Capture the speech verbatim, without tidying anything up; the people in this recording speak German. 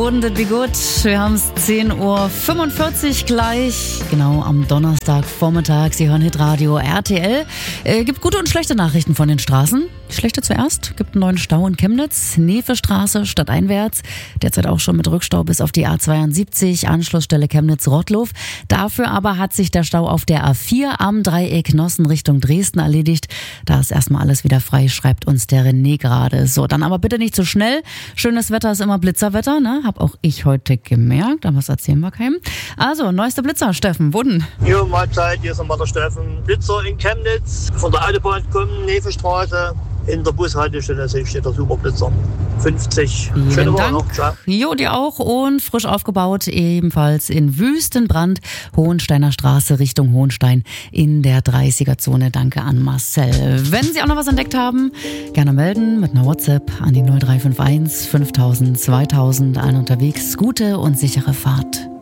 Wouldn't it be good? Wir haben es zehn Uhr fünfundvierzig gleich, genau am Donnerstagvormittag. Sie hören Hitradio R T L. Äh, gibt gute und schlechte Nachrichten von den Straßen. Die schlechte zuerst, gibt einen neuen Stau in Chemnitz, Nevestraße stadteinwärts. Derzeit auch schon mit Rückstau bis auf die A zweiundsiebzig, Anschlussstelle Chemnitz-Rottlow. Dafür aber hat sich der Stau auf der A vier am Dreieck Nossen Richtung Dresden erledigt. Da ist erstmal alles wieder frei, schreibt uns der René gerade. So, dann aber bitte nicht zu schnell. Schönes Wetter ist immer Blitzerwetter, ne? Hab auch ich heute gemerkt, aber das erzählen wir keinem. Also, neueste Blitzer, Steffen, wo denn? Jo, Mahlzeit, hier ist nochmal der Steffen. Blitzer in Chemnitz, von der Autobahn kommen, Nevestraße. In der Bushaltestelle steht der Superblitzer. fünfzig. Vielen Schöne Woche Dank. noch. Ciao. Jo, dir auch. Und frisch aufgebaut, ebenfalls in Wüstenbrand, Hohensteiner Straße Richtung Hohenstein in der dreißiger-Zone. Danke an Marcel. Wenn Sie auch noch was entdeckt haben, gerne melden mit einer WhatsApp an die null drei fünf eins fünftausend zweitausend. Allen unterwegs. Gute und sichere Fahrt.